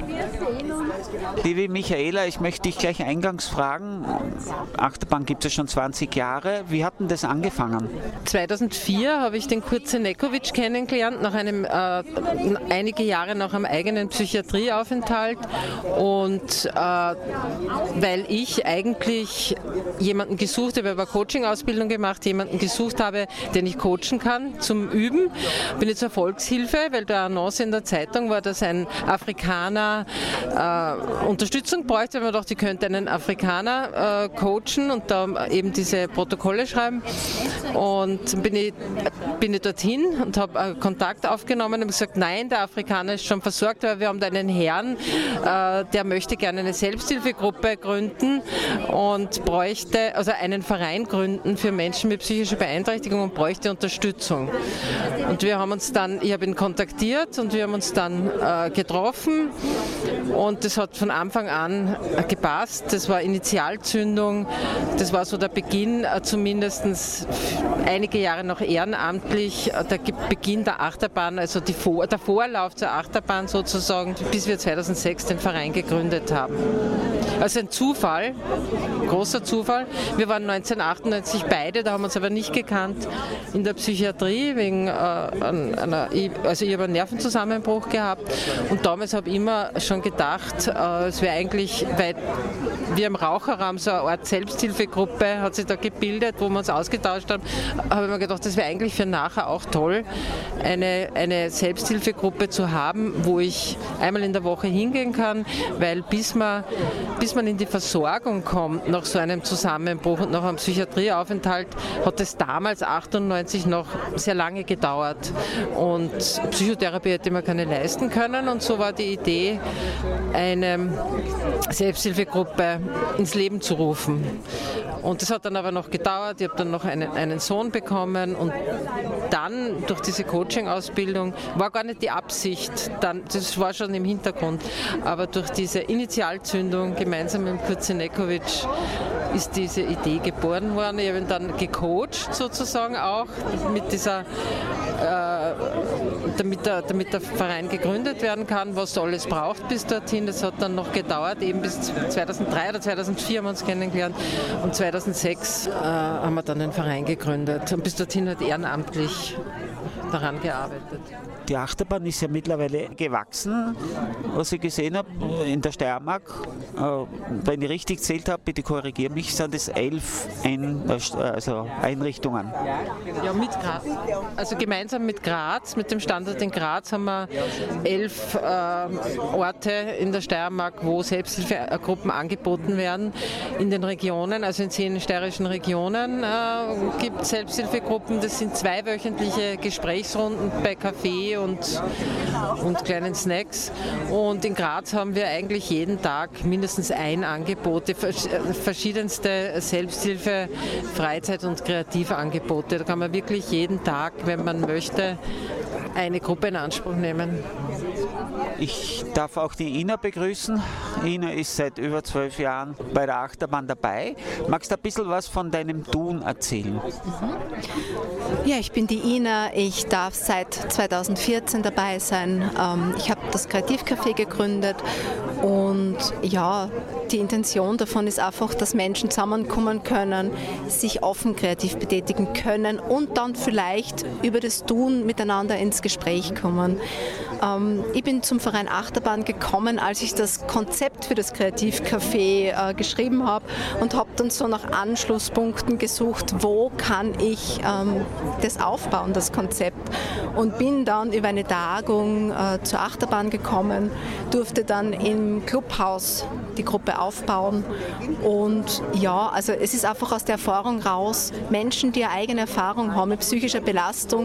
Liebe Michaela, ich möchte dich gleich eingangs fragen, Achterbahn gibt es schon 20 Jahre, wie hat denn das angefangen? 2004 habe ich den Kurt Senekovic kennengelernt, nach einige Jahre nach einem eigenen Psychiatrieaufenthalt, und weil ich eigentlich jemanden gesucht habe, ich habe eine Coaching-Ausbildung gemacht, jemanden gesucht habe, den ich coachen kann zum Üben, bin ich zur Volkshilfe, weil der Annonce in der Zeitung war, dass ein Afrikaner Unterstützung bräuchte, weil man dachte, die könnte einen Afrikaner coachen und da eben diese Protokolle schreiben. Und bin ich dorthin und habe Kontakt aufgenommen und gesagt, nein, der Afrikaner ist schon versorgt, weil wir haben da einen Herrn, der möchte gerne eine Selbsthilfegruppe gründen und bräuchte, also einen Verein gründen für Menschen mit psychischer Beeinträchtigung und bräuchte Unterstützung. Und wir haben uns dann, ich habe ihn kontaktiert und wir haben uns dann getroffen und das hat von Anfang an gepasst. Das war Initialzündung, das war so der Beginn, zumindest einige Jahre noch ehrenamtlich, der Beginn der Achterbahn, also der Vorlauf zur Achterbahn sozusagen, bis wir 2006 den Verein gegründet haben. Also ein Zufall, großer Zufall. Wir waren 1998 beide, da haben wir uns aber nicht gekannt, in der Psychiatrie, wegen also ich habe einen Nervenzusammenbruch gehabt und damals habe ich immer schon gedacht, es wäre eigentlich, weil wir im Raucherraum so eine Art Selbsthilfegruppe hat sich da gebildet, wo wir uns ausgetauscht haben, habe ich mir gedacht, das wäre eigentlich für nachher auch toll, eine Selbsthilfegruppe zu haben, wo ich einmal in der Woche hingehen kann, weil bis man in die Versorgung kommt nach so einem Zusammenbruch und nach einem Psychiatrieaufenthalt, hat es damals 98 noch sehr lange gedauert und Psychotherapie hätte man keine leisten können und so war die Idee, eine Selbsthilfegruppe ins Leben zu rufen. Und das hat dann aber noch gedauert, ich habe dann noch einen Sohn bekommen und dann durch diese Coaching-Ausbildung war gar nicht die Absicht, das war schon im Hintergrund, aber durch diese Initialzündung gemeinsam mit Kurt Senekovic ist diese Idee geboren worden. Ich habe ihn dann gecoacht sozusagen auch mit dieser, damit der Verein gegründet werden kann, was alles braucht bis dorthin. Das hat dann noch gedauert, eben bis 2003 oder 2004 haben wir uns kennengelernt und 2006 haben wir dann den Verein gegründet und bis dorthin hat ehrenamtlich daran gearbeitet. Die Achterbahn ist ja mittlerweile gewachsen, was ich gesehen habe, in der Steiermark. Wenn ich richtig gezählt habe, bitte korrigiere mich, sind es 11 Einrichtungen. Ja, mit Graz. Also gemeinsam mit Graz, mit dem Standort in Graz haben wir 11 Orte in der Steiermark, wo Selbsthilfegruppen angeboten werden. In den Regionen, also in 10 steirischen Regionen gibt es Selbsthilfegruppen. Das sind 2-wöchentliche Gesprächsrunden bei Kaffee und kleinen Snacks. Und in Graz haben wir eigentlich jeden Tag mindestens ein Angebot, verschiedenste Selbsthilfe, Freizeit- und Kreativangebote. Da kann man wirklich jeden Tag, wenn man möchte, eine Gruppe in Anspruch nehmen. Ich darf auch die Ina begrüßen. Ina ist seit über 12 Jahren bei der Achterbahn dabei. Magst du ein bisschen was von deinem Tun erzählen? Ja, ich bin die Ina. Ich darf seit 2014 dabei sein. Ich habe das Kreativcafé gegründet und ja, die Intention davon ist einfach, dass Menschen zusammenkommen können, sich offen kreativ betätigen können und dann vielleicht über das Tun miteinander ins Gespräch kommen. Ich bin zum Verein Achterbahn gekommen, als ich das Konzept für das Kreativcafé geschrieben habe und habe dann so nach Anschlusspunkten gesucht, wo kann ich das aufbauen, das Konzept. Und bin dann über eine Tagung zur Achterbahn gekommen, durfte dann im Clubhaus die Gruppe aufbauen. Und ja, also es ist einfach aus der Erfahrung raus, Menschen, die eine eigene Erfahrung haben mit psychischer Belastung,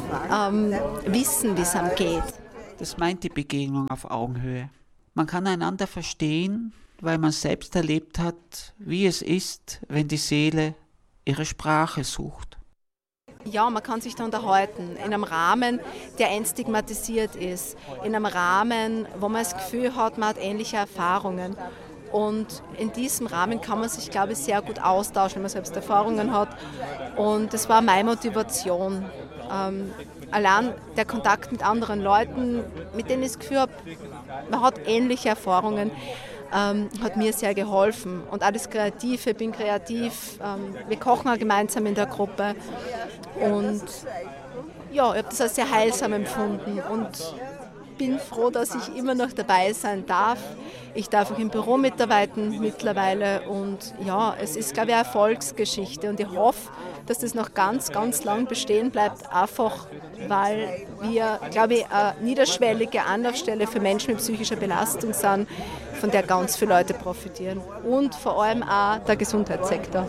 wissen, wie es einem geht. Das meint die Begegnung auf Augenhöhe. Man kann einander verstehen, weil man selbst erlebt hat, wie es ist, wenn die Seele ihre Sprache sucht. Ja, man kann sich da unterhalten, in einem Rahmen, der entstigmatisiert ist, in einem Rahmen, wo man das Gefühl hat, man hat ähnliche Erfahrungen. Und in diesem Rahmen kann man sich, glaube ich, sehr gut austauschen, wenn man selbst Erfahrungen hat. Und das war meine Motivation. allein der Kontakt mit anderen Leuten, mit denen ich das Gefühl habe, man hat ähnliche Erfahrungen, hat mir sehr geholfen. Und auch das Kreative, ich bin kreativ, wir kochen auch gemeinsam in der Gruppe. Und ja, ich habe das als sehr heilsam empfunden und bin froh, dass ich immer noch dabei sein darf. Ich darf auch im Büro mitarbeiten mittlerweile und ja, es ist, glaube ich, eine Erfolgsgeschichte und ich hoffe, dass das noch ganz, ganz lang bestehen bleibt, einfach weil wir, glaube ich, eine niederschwellige Anlaufstelle für Menschen mit psychischer Belastung sind, von der ganz viele Leute profitieren und vor allem auch der Gesundheitssektor.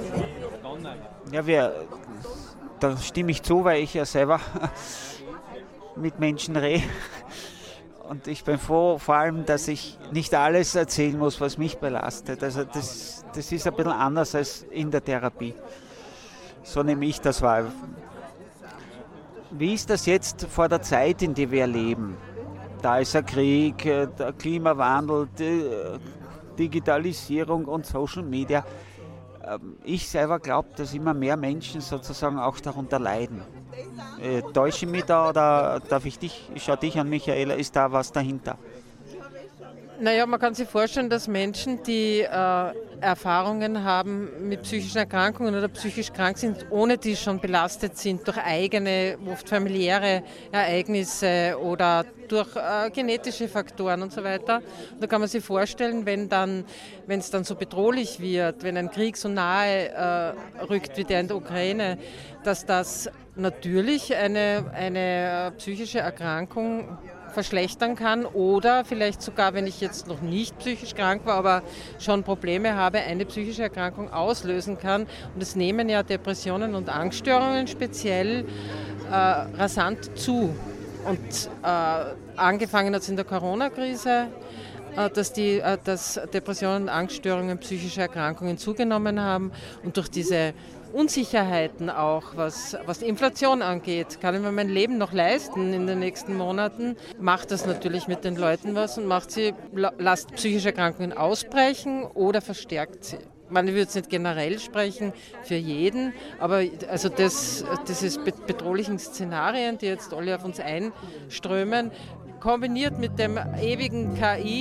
Ja, da stimme ich zu, weil ich ja selber mit Menschen rede. Und ich bin froh, vor allem, dass ich nicht alles erzählen muss, was mich belastet. Also das ist ein bisschen anders als in der Therapie. So nehme ich das wahr. Wie ist das jetzt vor der Zeit, in der wir leben? Da ist ein Krieg, der Klimawandel, die Digitalisierung und Social Media. Ich selber glaube, dass immer mehr Menschen sozusagen auch darunter leiden. Täusche ich mich da oder ich schaue dich an, Michaela, ist da was dahinter? Naja, man kann sich vorstellen, dass Menschen, die Erfahrungen haben mit psychischen Erkrankungen oder psychisch krank sind, ohne die schon belastet sind durch eigene, oft familiäre Ereignisse oder durch genetische Faktoren und so weiter. Da kann man sich vorstellen, wenn es dann so bedrohlich wird, wenn ein Krieg so nahe rückt wie der in der Ukraine, dass das natürlich eine psychische Erkrankung verschlechtern kann oder vielleicht sogar, wenn ich jetzt noch nicht psychisch krank war, aber schon Probleme habe, eine psychische Erkrankung auslösen kann. Und es nehmen ja Depressionen und Angststörungen speziell rasant zu. Und angefangen hat es in der Corona-Krise, dass Depressionen und Angststörungen psychische Erkrankungen zugenommen haben und durch diese Unsicherheiten auch, was die Inflation angeht. Kann ich mir mein Leben noch leisten in den nächsten Monaten? Macht das natürlich mit den Leuten was und lasst psychische Erkrankungen ausbrechen oder verstärkt sie. Ich würde jetzt nicht generell sprechen für jeden, aber also diese bedrohlichen Szenarien, die jetzt alle auf uns einströmen, kombiniert mit dem ewigen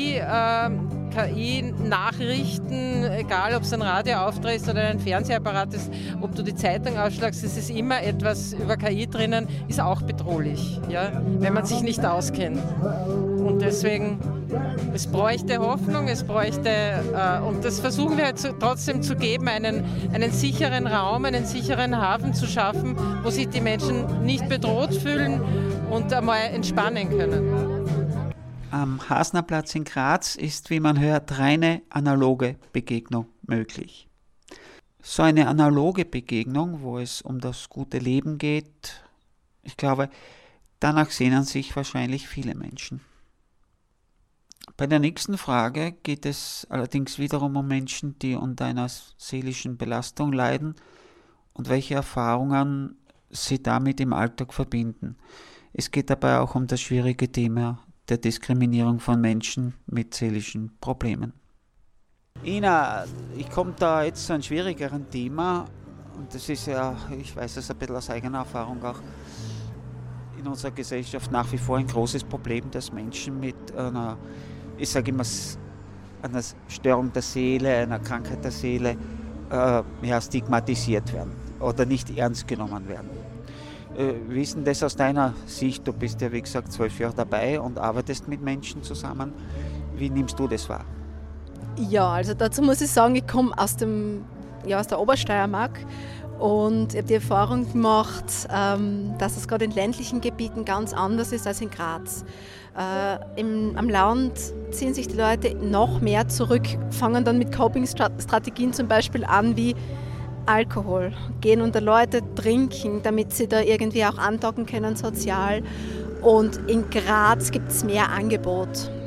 KI-Nachrichten, egal ob es ein Radioauftrag ist oder ein Fernsehapparat ist, ob du die Zeitung aufschlagst, es ist immer etwas über KI drinnen, ist auch bedrohlich, ja, wenn man sich nicht auskennt. Und deswegen, es bräuchte Hoffnung, und das versuchen wir halt trotzdem zu geben, einen sicheren Raum, einen sicheren Hafen zu schaffen, wo sich die Menschen nicht bedroht fühlen und einmal entspannen können. Am Hasnerplatz in Graz ist, wie man hört, reine analoge Begegnung möglich. So eine analoge Begegnung, wo es um das gute Leben geht, ich glaube, danach sehnen sich wahrscheinlich viele Menschen. Bei der nächsten Frage geht es allerdings wiederum um Menschen, die unter einer seelischen Belastung leiden und welche Erfahrungen sie damit im Alltag verbinden. Es geht dabei auch um das schwierige Thema der Diskriminierung von Menschen mit seelischen Problemen. Ina, ich komme da jetzt zu einem schwierigeren Thema und das ist ja, ich weiß es ein bisschen aus eigener Erfahrung auch, in unserer Gesellschaft nach wie vor ein großes Problem, dass Menschen mit einer, ich sage immer, einer Störung der Seele, einer Krankheit der Seele stigmatisiert werden oder nicht ernst genommen werden. Wie ist denn das aus deiner Sicht? Du bist ja, wie gesagt, 12 Jahre dabei und arbeitest mit Menschen zusammen. Wie nimmst du das wahr? Ja, also dazu muss ich sagen, ich komme aus der Obersteiermark und ich habe die Erfahrung gemacht, dass es gerade in ländlichen Gebieten ganz anders ist als in Graz. Am Land ziehen sich die Leute noch mehr zurück, fangen dann mit Coping-Strategien zum Beispiel an wie Alkohol, gehen unter Leute trinken, damit sie da irgendwie auch andocken können sozial. Und in Graz gibt es mehr Angebot.